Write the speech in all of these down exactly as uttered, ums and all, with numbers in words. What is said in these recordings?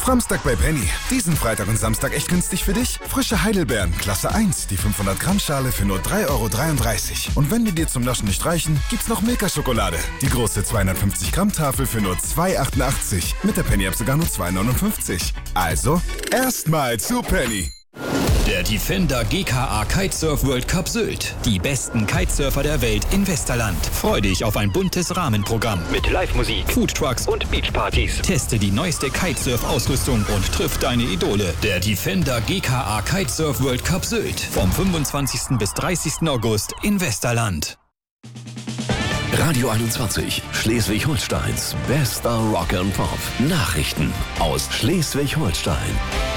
Samstag bei Penny. Diesen Freitag und Samstag echt günstig für dich? Frische Heidelbeeren, Klasse eins, die fünfhundert Gramm Schale für nur drei Euro dreiunddreißig. Und wenn die dir zum Naschen nicht reichen, gibt's noch Milka-Schokolade. Die große zweihundertfünfzig Gramm Tafel für nur zwei Euro achtundachtzig. Mit der Penny-App sogar nur zwei Euro neunundfünfzig. Also, erstmal zu Penny. Der Defender G K A Kitesurf World Cup Sylt. Die besten Kitesurfer der Welt in Westerland. Freu dich auf ein buntes Rahmenprogramm mit Live-Musik, Foodtrucks und Beachpartys. Teste die neueste Kitesurf-Ausrüstung und triff deine Idole. Der Defender G K A Kitesurf World Cup Sylt. Vom fünfundzwanzigsten bis dreißigsten August in Westerland. Radio einundzwanzig, Schleswig-Holsteins bester Rock and Pop. Nachrichten aus Schleswig-Holstein.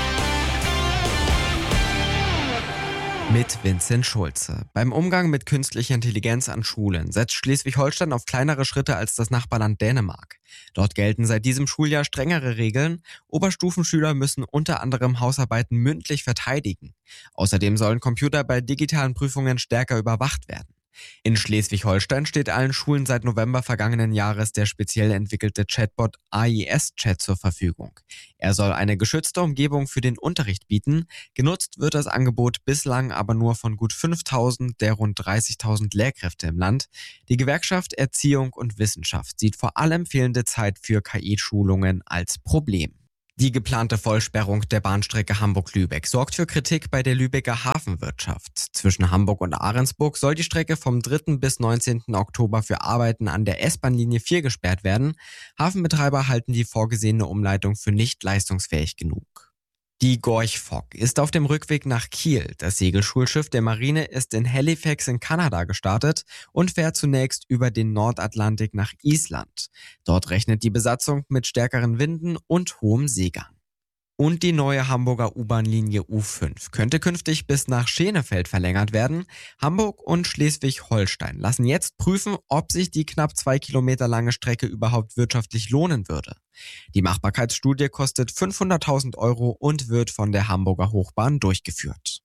Mit Vincent Schulze. Beim Umgang mit künstlicher Intelligenz an Schulen setzt Schleswig-Holstein auf kleinere Schritte als das Nachbarland Dänemark. Dort gelten seit diesem Schuljahr strengere Regeln. Oberstufenschüler müssen unter anderem Hausarbeiten mündlich verteidigen. Außerdem sollen Computer bei digitalen Prüfungen stärker überwacht werden. In Schleswig-Holstein steht allen Schulen seit November vergangenen Jahres der speziell entwickelte Chatbot A I S-Chat zur Verfügung. Er soll eine geschützte Umgebung für den Unterricht bieten. Genutzt wird das Angebot bislang aber nur von gut fünftausend der rund dreißigtausend Lehrkräfte im Land. Die Gewerkschaft Erziehung und Wissenschaft sieht vor allem fehlende Zeit für K I-Schulungen als Problem. Die geplante Vollsperrung der Bahnstrecke Hamburg-Lübeck sorgt für Kritik bei der Lübecker Hafenwirtschaft. Zwischen Hamburg und Ahrensburg soll die Strecke vom dritten bis neunzehnten Oktober für Arbeiten an der S-Bahn-Linie vier gesperrt werden. Hafenbetreiber halten die vorgesehene Umleitung für nicht leistungsfähig genug. Die Gorch Fock ist auf dem Rückweg nach Kiel. Das Segelschulschiff der Marine ist in Halifax in Kanada gestartet und fährt zunächst über den Nordatlantik nach Island. Dort rechnet die Besatzung mit stärkeren Winden und hohem Seegang. Und die neue Hamburger U-Bahn-Linie U fünf könnte künftig bis nach Schenefeld verlängert werden. Hamburg und Schleswig-Holstein lassen jetzt prüfen, ob sich die knapp zwei Kilometer lange Strecke überhaupt wirtschaftlich lohnen würde. Die Machbarkeitsstudie kostet fünfhunderttausend Euro und wird von der Hamburger Hochbahn durchgeführt.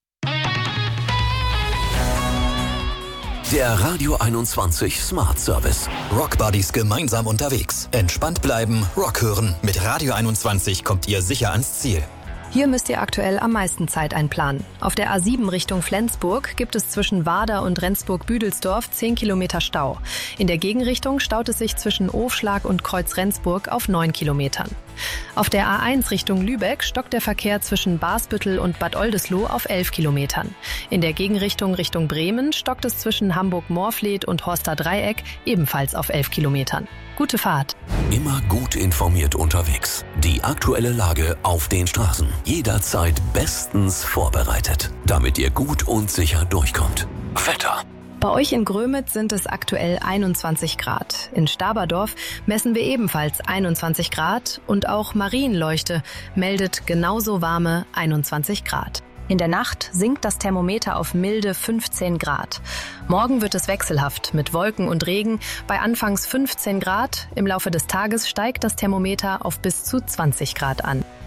Der Radio einundzwanzig Smart Service. Rock Buddies gemeinsam unterwegs. Entspannt bleiben, Rock hören. Mit Radio einundzwanzig kommt ihr sicher ans Ziel. Hier müsst ihr aktuell am meisten Zeit einplanen. Auf der A sieben Richtung Flensburg gibt es zwischen Wader und Rendsburg-Büdelsdorf zehn Kilometer Stau. In der Gegenrichtung staut es sich zwischen Ofschlag und Kreuz-Rendsburg auf neun Kilometern. Auf der A eins Richtung Lübeck stockt der Verkehr zwischen Basbüttel und Bad Oldesloe auf elf Kilometern. In der Gegenrichtung Richtung Bremen stockt es zwischen Hamburg-Morfleet und Horster Dreieck ebenfalls auf elf Kilometern. Gute Fahrt. Immer gut informiert unterwegs. Die aktuelle Lage auf den Straßen. Jederzeit bestens vorbereitet, damit ihr gut und sicher durchkommt. Wetter. Bei euch in Grömitz sind es aktuell einundzwanzig Grad. In Staberdorf messen wir ebenfalls einundzwanzig Grad und auch Marienleuchte meldet genauso warme einundzwanzig Grad. In der Nacht sinkt das Thermometer auf milde fünfzehn Grad. Morgen wird es wechselhaft mit Wolken und Regen bei anfangs fünfzehn Grad. Im Laufe des Tages steigt das Thermometer auf bis zu zwanzig Grad an.